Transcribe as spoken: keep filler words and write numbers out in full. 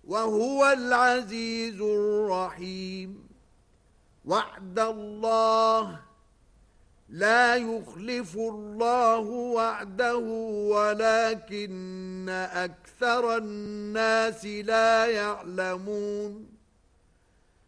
وهو العزيز الرحيم. وعد الله لا يخلف الله وعده ولكن أكثر الناس لا يعلمون.